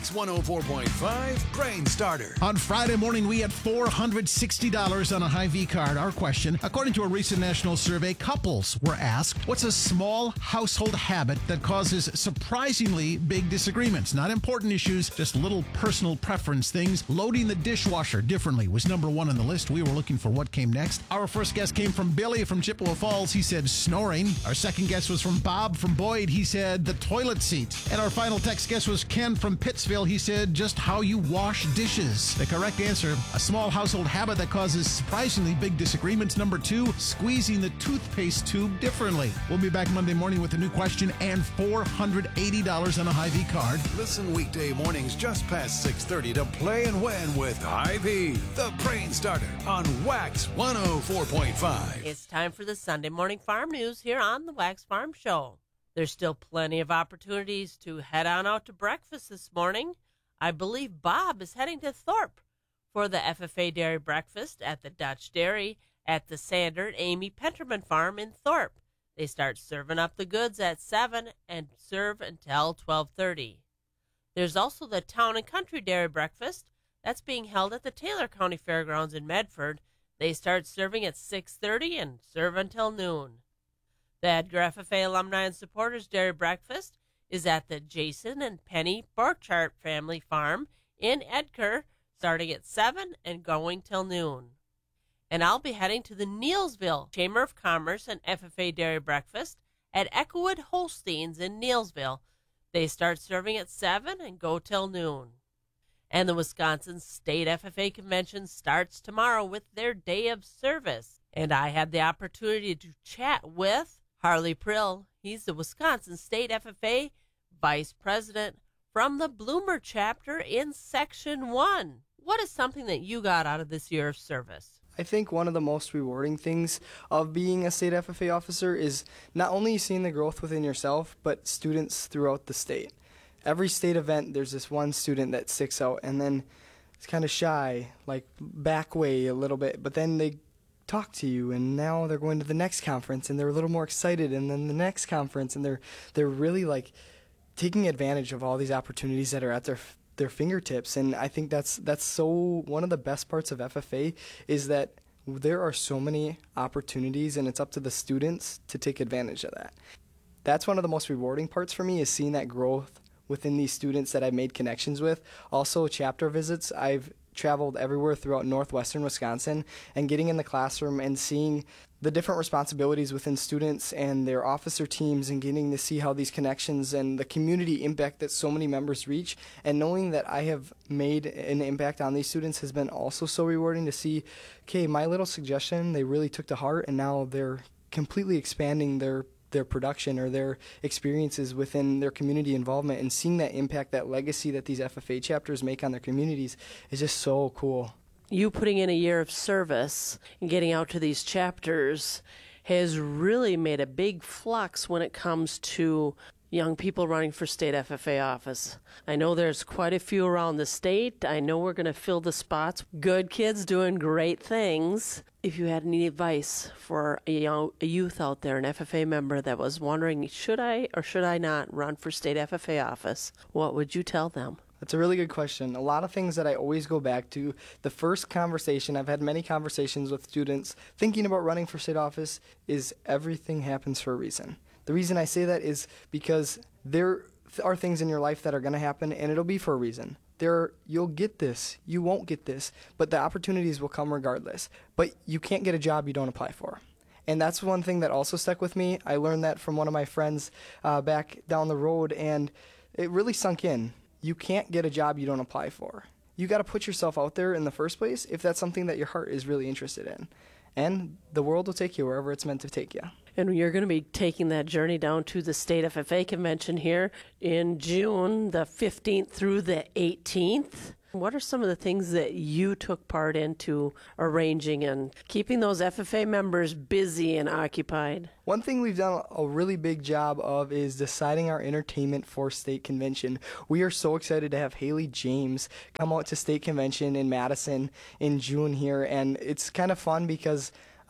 It's 104.5 Brain Starter. On Friday morning, we had $460 on a Hy-Vee card. Our question, according to a recent national survey, couples were asked, what's a small household habit that causes surprisingly big disagreements? Not important issues, just little personal preference things. Loading the dishwasher differently was number one on the list. We were looking for what came next. Our first guess came from Billy from Chippewa Falls. He said snoring. Our second guess was from Bob from Boyd. He said the toilet seat. And our final text guess was Ken from Pittsville. He said just how you wash dishes. The correct answer, a small household habit that causes surprisingly big disagreements. Number two, squeezing the toothpaste tube differently. We'll be back Monday morning with a new question and $480 on a Hy-Vee card. Listen weekday mornings just past 6:30 to Play and Win with Hy-Vee, the Brain Starter on Wax 104.5. It's time for the Sunday morning farm news here on the Wax Farm Show. There's still plenty of opportunities to head on out to breakfast this morning. I believe Bob is heading to Thorpe for the FFA Dairy Breakfast at the Dutch Dairy at the Sander and Amy Penterman Farm in Thorpe. They start serving up the goods at 7 and serve until 12:30. There's also the Town and Country Dairy Breakfast that's being held at the Taylor County Fairgrounds in Medford. They start serving at 6:30 and serve until noon. The Edgar FFA Alumni and Supporters Dairy Breakfast is at the Jason and Penny Borchardt Family Farm in Edgar, starting at 7 and going till noon. And I'll be heading to the Neelsville Chamber of Commerce and FFA Dairy Breakfast at Echowood Holsteins in Neelsville. They start serving at 7 and go till noon. And the Wisconsin State FFA Convention starts tomorrow with their day of service. And I had the opportunity to chat with Harley Prill. He's the Wisconsin State FFA Vice President from the Bloomer chapter in Section 1. What is something that you got out of this year of service? I think one of the most rewarding things of being a state FFA officer is not only seeing the growth within yourself, but students throughout the state. Every state event, there's this one student that sticks out, and then it's kind of shy, like back way a little bit, but then they talk to you, and now they're going to the next conference and they're a little more excited, and then the next conference, and they're really like taking advantage of all these opportunities that are at their fingertips. And I think that's so one of the best parts of FFA is that there are so many opportunities, and it's up to the students to take advantage of that. That's one of the most rewarding parts for me, is seeing that growth within these students that I've made connections with. Also, chapter visits. I've traveled everywhere throughout northwestern Wisconsin, and getting in the classroom and seeing the different responsibilities within students and their officer teams, and getting to see how these connections and the community impact that so many members reach, and knowing that I have made an impact on these students has been also so rewarding to see, okay, my little suggestion, they really took to heart, and now they're completely expanding their production or their experiences within their community involvement, and seeing that impact, that legacy that these FFA chapters make on their communities is just so cool. You putting in a year of service and getting out to these chapters has really made a big flux when it comes to young people running for state FFA office. I know there's quite a few around the state. I know we're going to fill the spots. Good kids doing great things. If you had any advice for a youth out there, an FFA member that was wondering, should I or should I not run for state FFA office, what would you tell them? That's a really good question. A lot of things that I always go back to. The first conversation, I've had many conversations with students thinking about running for state office, is everything happens for a reason. The reason I say that is because there are things in your life that are going to happen, and it'll be for a reason. You'll get this, you won't get this, but the opportunities will come regardless. But you can't get a job you don't apply for. And that's one thing that also stuck with me. I learned that from one of my friends back down the road, and it really sunk in. You can't get a job you don't apply for. You got to put yourself out there in the first place if that's something that your heart is really interested in. And the world will take you wherever it's meant to take you. And you're going to be taking that journey down to the State FFA Convention here in June, the 15th through the 18th. What are some of the things that you took part into arranging and keeping those FFA members busy and occupied? One thing we've done a really big job of is deciding our entertainment for State Convention. We are so excited to have Haley James come out to State Convention in Madison in June here, and it's kind of fun because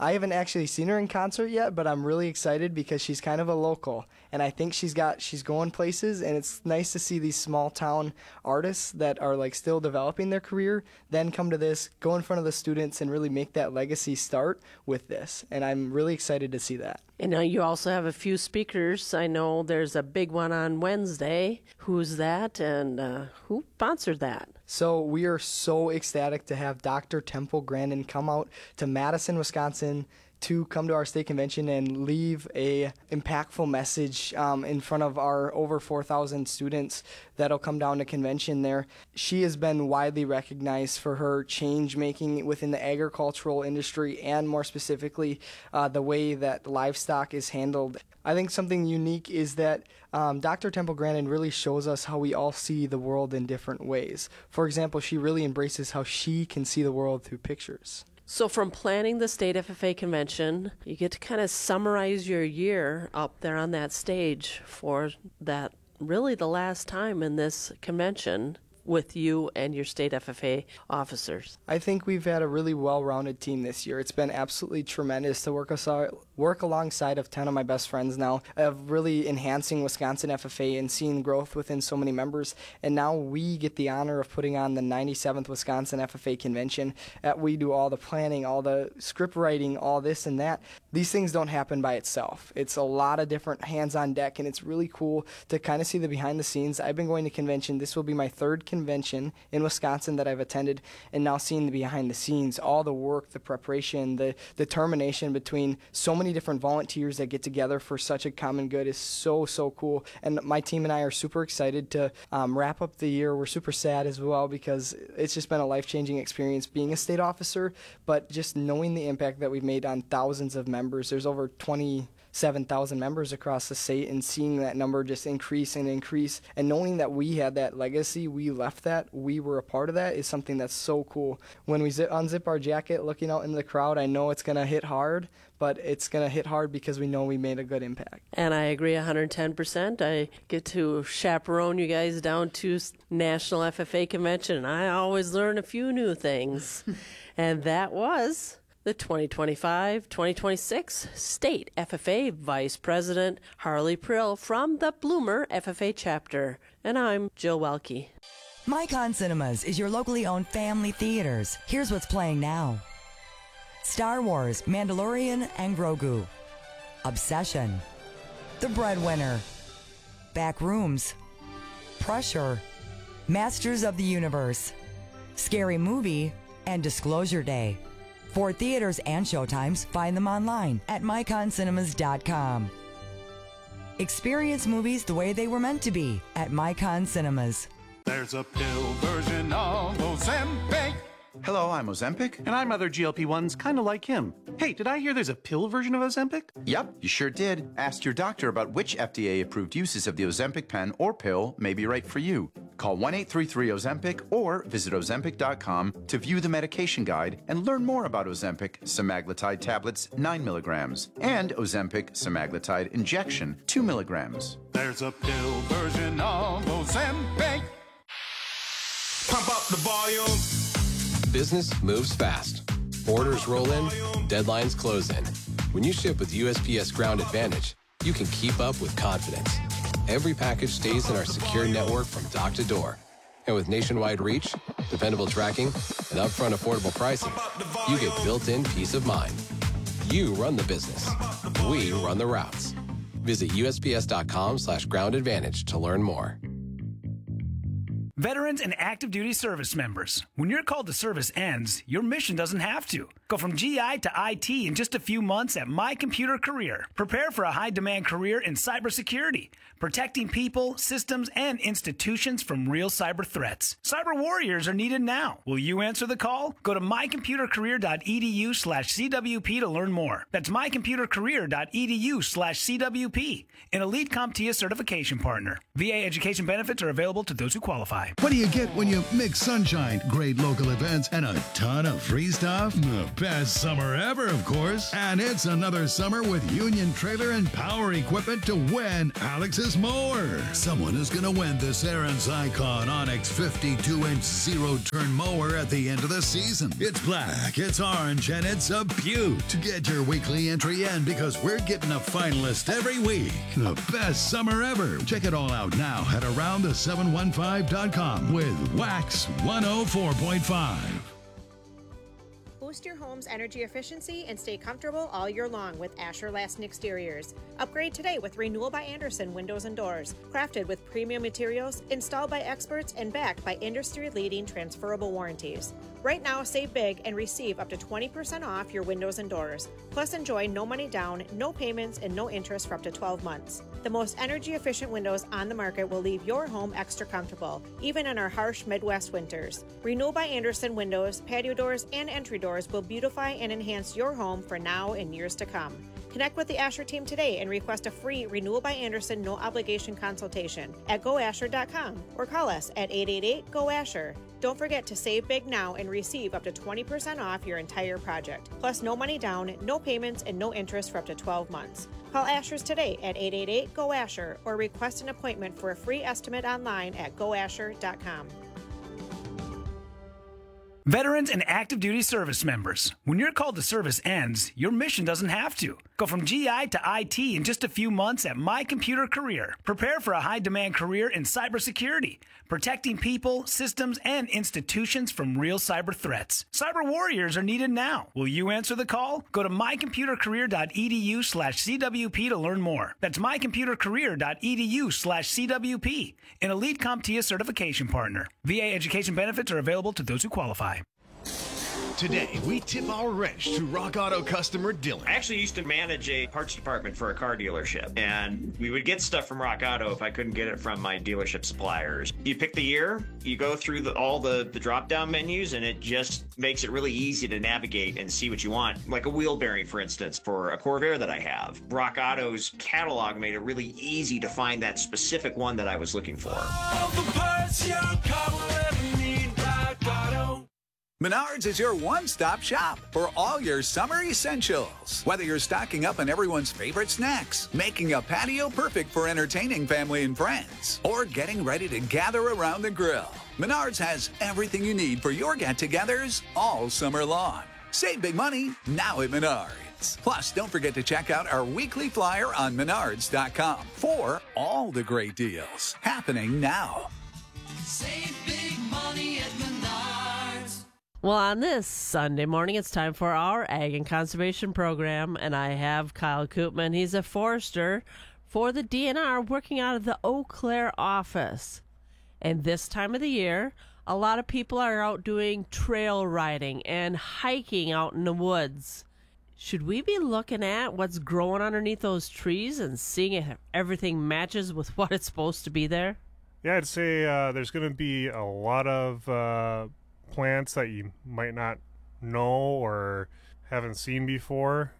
I haven't actually seen her in concert yet, but I'm really excited because she's kind of a local, and I think she's going places, and it's nice to see these small town artists that are like still developing their career then come to this, go in front of the students, and really make that legacy start with this. And I'm really excited to see that. And you also have a few speakers. I know there's a big one on Wednesday. Who's that, and who sponsored that? So we are so ecstatic to have Dr. Temple Grandin come out to Madison, Wisconsin, to come to our state convention and leave a impactful message in front of our over 4,000 students that'll come down to convention there. She has been widely recognized for her change making within the agricultural industry, and more specifically the way that livestock is handled. I think something unique is that Dr. Temple Grandin really shows us how we all see the world in different ways. For example, she really embraces how she can see the world through pictures. So from planning the state FFA convention, you get to kind of summarize your year up there on that stage for that really the last time in this convention with you and your state FFA officers. I think we've had a really well-rounded team this year. It's been absolutely tremendous to work alongside of 10 of my best friends now, of really enhancing Wisconsin FFA and seeing growth within so many members. And now we get the honor of putting on the 97th Wisconsin FFA convention. We do all the planning, all the script writing, all this and that. These things don't happen by itself. It's a lot of different hands on deck, and it's really cool to kind of see the behind the scenes. I've been going to convention. This will be my third convention in Wisconsin that I've attended, and now seeing the behind the scenes, all the work, the preparation, the determination between so many different volunteers that get together for such a common good is so cool. And my team and I are super excited to wrap up the year. We're super sad as well because it's just been a life-changing experience being a state officer, but just knowing the impact that we've made on thousands of members. There's over 27,000 members across the state, and seeing that number just increase and increase, and knowing that we had that legacy, we left that, we were a part of that, is something that's so cool. When we unzip our jacket looking out into the crowd, I know it's going to hit hard, but it's going to hit hard because we know we made a good impact. And I agree 110%. I get to chaperone you guys down to National FFA Convention, and I always learn a few new things. And that was the 2025-2026 State FFA Vice President Harley Prill from the Bloomer FFA Chapter. And I'm Jill Welke. Micon Cinemas is your locally owned family theaters. Here's what's playing now. Star Wars, Mandalorian, and Grogu. Obsession. The Breadwinner. Backrooms. Pressure. Masters of the Universe. Scary Movie, and Disclosure Day. For theaters and showtimes, find them online at myconcinemas.com. Experience movies the way they were meant to be at Micon Cinemas. There's a pill version of Ozempic. Hello, I'm Ozempic. And I'm other GLP-1s, kind of like him. Hey, did I hear there's a pill version of Ozempic? Yep, you sure did. Ask your doctor about which FDA-approved uses of the Ozempic pen or pill may be right for you. Call 1-833-OZEMPIC or visit Ozempic.com to view the medication guide and learn more about Ozempic semaglutide tablets 9 milligrams and Ozempic semaglutide injection 2 milligrams. There's a pill version of Ozempic. Pump up the volume. Business moves fast. Orders roll in, deadlines close in. When you ship with USPS Ground Advantage, you can keep up with confidence. Every package stays in our secure network from dock to door. And with nationwide reach, dependable tracking, and upfront affordable pricing, you get built-in peace of mind. You run the business. We run the routes. Visit USPS.com/Ground Advantage to learn more. Veterans and active duty service members, when your call to service ends, your mission doesn't have to. Go from GI to IT in just a few months at My Computer Career. Prepare for a high-demand career in cybersecurity, protecting people, systems, and institutions from real cyber threats. Cyber warriors are needed now. Will you answer the call? Go to mycomputercareer.edu/CWP to learn more. That's mycomputercareer.edu/CWP, an elite CompTIA certification partner. VA education benefits are available to those who qualify. supply. What do you get when you mix sunshine, great local events, and a ton of free stuff? The best summer ever, of course. And it's another summer with Union Trailer and Power Equipment to win Alex's mower. Someone is going to win this Aaron's Icon Onyx 52-inch zero-turn mower at the end of the season. It's black, it's orange, and it's a beaut. To get your weekly entry in because we're getting a finalist every week. The best summer ever. Check it all out now at aroundthe715.com with Wax 104.5. Boost your home's energy efficiency and stay comfortable all year long with Asher Lasting Exteriors. Upgrade today with Renewal by Andersen Windows and Doors. Crafted with premium materials, installed by experts, and backed by industry-leading transferable warranties. Right now, save big and receive up to 20% off your windows and doors. Plus, enjoy no money down, no payments, and no interest for up to 12 months. The most energy-efficient windows on the market will leave your home extra comfortable, even in our harsh Midwest winters. Renewal by Andersen windows, patio doors, and entry doors will beautify and enhance your home for now and years to come. Connect with the Asher team today and request a free Renewal by Andersen no-obligation consultation at goasher.com or call us at 888-GO-ASHER. Don't forget to save big now and receive up to 20% off your entire project. Plus, no money down, no payments, and no interest for up to 12 months. Call Asher's today at 888-GO-ASHER or request an appointment for a free estimate online at goasher.com. Veterans and active duty service members, when your call to service ends, your mission doesn't have to. Go from GI to IT in just a few months at My Computer Career. Prepare for a high-demand career in cybersecurity, protecting people, systems, and institutions from real cyber threats. Cyber warriors are needed now. Will you answer the call? Go to mycomputercareer.edu/CWP to learn more. That's mycomputercareer.edu/CWP, an elite CompTIA certification partner. VA education benefits are available to those who qualify. Today, we tip our wrench to Rock Auto customer Dylan. I actually used to manage a parts department for a car dealership, and we would get stuff from Rock Auto if I couldn't get it from my dealership suppliers. You pick the year, you go through all the drop-down menus, and it just makes it really easy to navigate and see what you want. Like a wheel bearing, for instance, for a Corvair that I have. Rock Auto's catalog made it really easy to find that specific one that I was looking for. All the parts your car will ever need, Rock Auto. Menards is your one-stop shop for all your summer essentials. Whether you're stocking up on everyone's favorite snacks, making a patio perfect for entertaining family and friends, or getting ready to gather around the grill, Menards has everything you need for your get-togethers all summer long. Save big money now at Menards. Plus, don't forget to check out our weekly flyer on Menards.com for all the great deals happening now. Save big money at Menards. Well, on this Sunday morning, it's time for our Ag and Conservation program, and I have Kyle Koopman. He's a forester for the DNR working out of the Eau Claire office. And this time of the year, a lot of people are out doing trail riding and hiking out in the woods. Should we be looking at what's growing underneath those trees and seeing if everything matches with what it's supposed to be there? Yeah, I'd say there's going to be a lot of plants that you might not know or haven't seen before.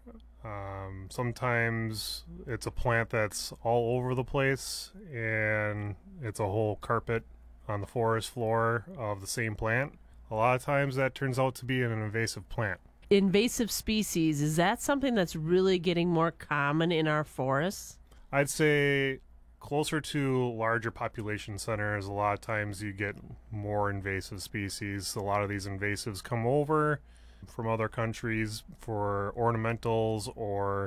Sometimes it's a plant that's all over the place and it's a whole carpet on the forest floor of the same plant. A lot of times that turns out to be an invasive plant. Invasive species, is that something that's really getting more common in our forests? I'd say closer to larger population centers, a lot of times you get more invasive species. A lot of these invasives come over from other countries for ornamentals or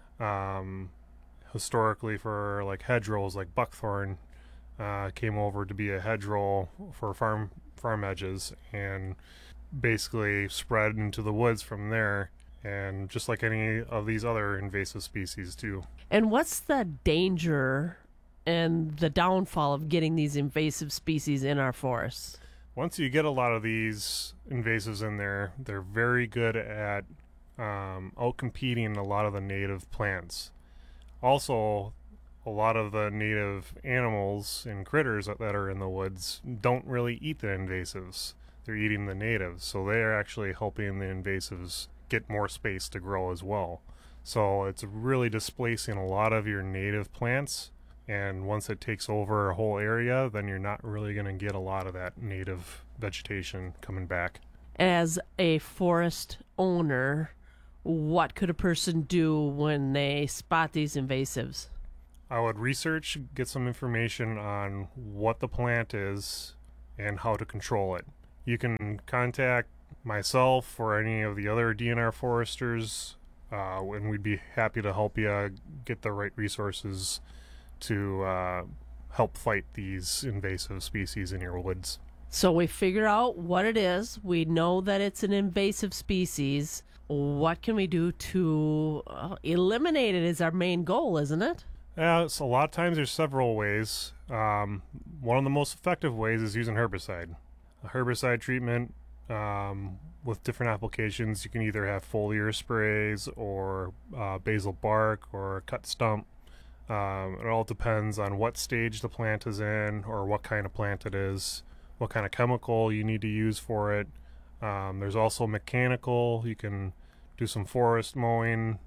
historically for like hedgerows, like buckthorn came over to be a hedgerow for farm edges and basically spread into the woods from there. And just like any of these other invasive species too. And what's the danger and the downfall of getting these invasive species in our forests? Once you get a lot of these invasives in there, they're very good at outcompeting a lot of the native plants. Also, a lot of the native animals and critters that are in the woods don't really eat the invasives. They're eating the natives, so they're actually helping the invasives get more space to grow as well. So it's really displacing a lot of your native plants And once it takes over a whole area, then you're not really going to get a lot of that native vegetation coming back. As a forest owner, what could a person do when they spot these invasives? I would research, get some information on what the plant is and how to control it. You can contact myself or any of the other DNR foresters, and we'd be happy to help you get the right resources to help fight these invasive species in your woods. So we figure out what it is. We know that it's an invasive species. What can we do to eliminate it is our main goal, isn't it? So a lot of times there's several ways. One of the most effective ways is using herbicide. A herbicide treatment with different applications. You can either have foliar sprays or basal bark or cut stump. It all depends on what stage the plant is in or what kind of plant it is, what kind of chemical you need to use for it. There's also mechanical. You can do some forest mowing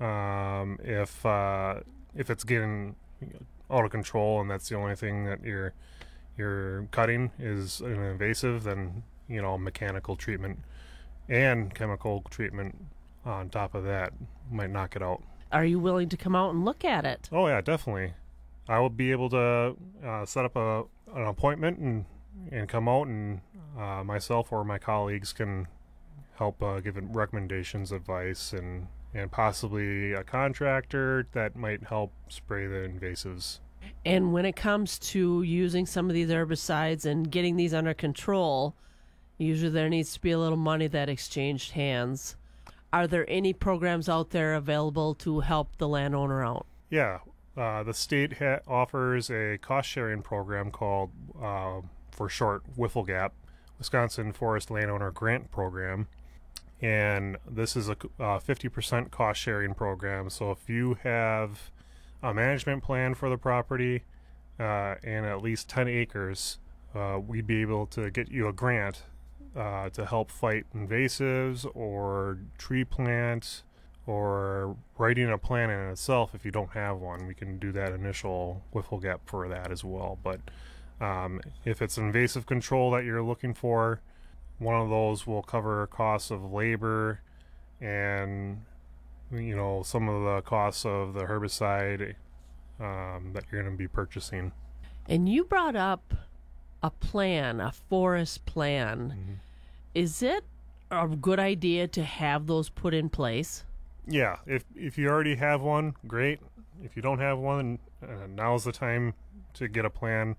if it's getting out of control and that's the only thing that you're cutting is an invasive, then mechanical treatment and chemical treatment on top of that might knock it out. Are you willing to come out and look at it? Oh yeah, definitely. I will be able to set up an appointment and come out, and myself or my colleagues can help give it recommendations, advice, and possibly a contractor that might help spray the invasives. And when it comes to using some of these herbicides and getting these under control, usually there needs to be a little money that exchanged hands. Are there any programs out there available to help the landowner out? Yeah. The state offers a cost-sharing program called, for short, WFLGAP, Wisconsin Forest Landowner Grant Program. And this is a 50% cost-sharing program. So if you have a management plan for the property and at least 10 acres, we'd be able to get you a grant to help fight invasives or tree plant or writing a plan in itself. If you don't have one, we can do that initial WFLGAP for that as well. But if it's invasive control that you're looking for, one of those will cover costs of labor and some of the costs of the herbicide that you're going to be purchasing. And you brought up a plan, a forest plan. Mm-hmm. Is it a good idea to have those put in place? Yeah, if you already have one, great. If you don't have one, now's the time to get a plan.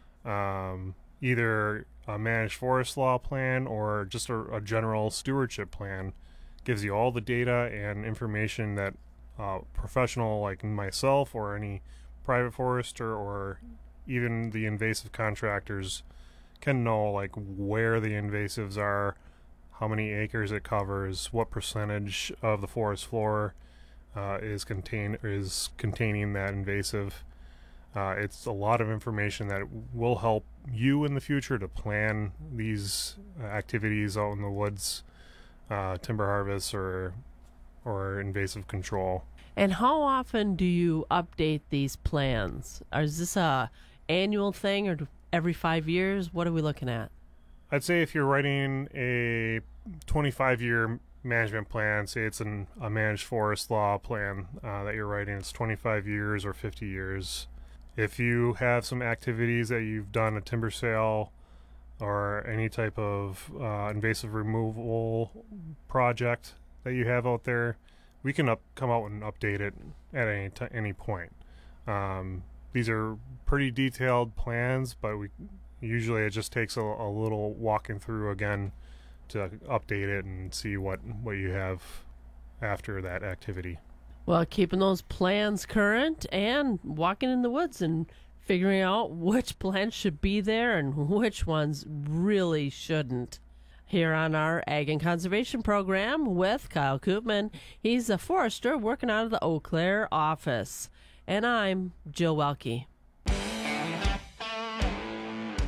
Either a managed forest law plan or just a general stewardship plan. Gives you all the data and information that a professional like myself or any private forester or even the invasive contractors can know, like where the invasives are, how many acres it covers, what percentage of the forest floor is containing that invasive. It's a lot of information that will help you in the future to plan these activities out in the woods, timber harvest or invasive control. And how often do you update these plans? Is this a annual thing or every 5 years? What are we looking at? I'd say if you're writing a 25-year management plan, say it's a managed forest law plan that you're writing, it's 25 years or 50 years. If you have some activities that you've done, a timber sale or any type of invasive removal project that you have out there, we can come out and update it at any point. These are pretty detailed plans, but usually it just takes a little walking through again to update it and see what you have after that activity. Well, keeping those plans current and walking in the woods and figuring out which plants should be there and which ones really shouldn't. Here on our Ag and Conservation program with Kyle Koopman. He's a forester working out of the Eau Claire office. And I'm Jill Welke.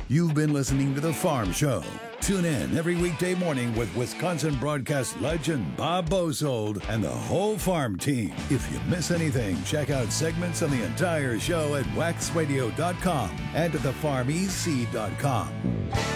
You've been listening to The Farm Show. Tune in every weekday morning with Wisconsin broadcast legend Bob Bosold and the whole farm team. If you miss anything, check out segments on the entire show at waxradio.com and at thefarmec.com.